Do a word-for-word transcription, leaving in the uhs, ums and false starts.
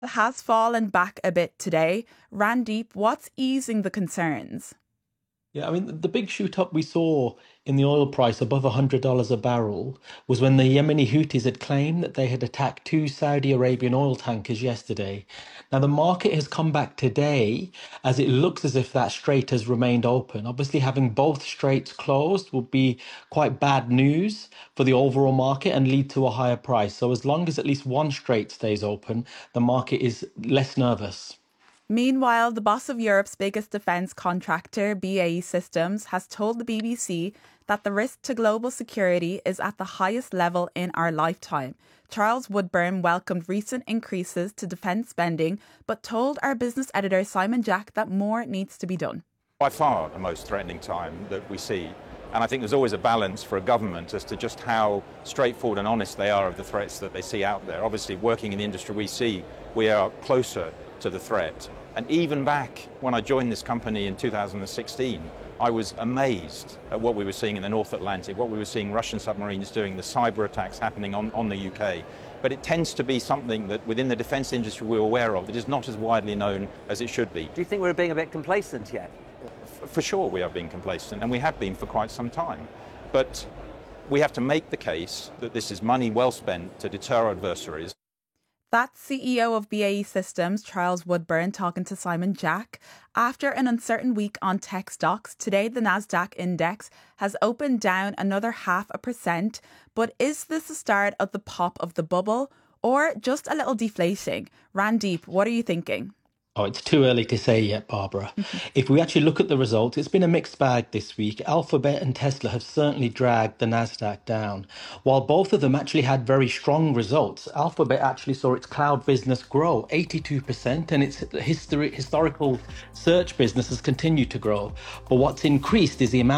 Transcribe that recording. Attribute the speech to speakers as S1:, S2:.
S1: has fallen back a bit today. Randeep, what's easing the concerns?
S2: Yeah, I mean, the big shoot up we saw in the oil price above one hundred dollars a barrel was when the Yemeni Houthis had claimed that they had attacked two Saudi Arabian oil tankers yesterday. Now, the market has come back today as it looks as if that strait has remained open. Obviously, having both straits closed would be quite bad news for the overall market and lead to a higher price. So, as long as at least one strait stays open, the market is less nervous.
S1: Meanwhile, the boss of Europe's biggest defence contractor, B A E Systems, has told the B B C that the risk to global security is at the highest level in our lifetime. Charles Woodburn welcomed recent increases to defence spending, but told our business editor Simon Jack that more needs to be done.
S3: By far the most threatening time that we see. And I think there's always a balance for a government as to just how straightforward and honest they are of the threats that they see out there. Obviously, working in the industry we see, we are closer to the threat. And even back when I joined this company in two thousand sixteen, I was amazed at what we were seeing in the North Atlantic, what we were seeing Russian submarines doing, the cyber attacks happening on, on the U K. But it tends to be something that within the defence industry we're aware of that is not as widely known as it should be.
S4: Do you think we're being a bit complacent yet?
S3: For sure we are being complacent, and we have been for quite some time. But we have to make the case that this is money well spent to deter our adversaries.
S1: That's C E O of B A E Systems, Charles Woodburn, talking to Simon Jack. After an uncertain week on tech stocks, today the Nasdaq index has opened down another half a percent. But is this the start of the pop of the bubble or just a little deflating? Randeep, what are you thinking?
S2: Oh, it's too early to say yet, Barbara. If we actually look at the results, it's been a mixed bag this week. Alphabet and Tesla have certainly dragged the Nasdaq down. While both of them actually had very strong results, Alphabet actually saw its cloud business grow eighty-two percent, and its history, historical search business has continued to grow. But what's increased is the amount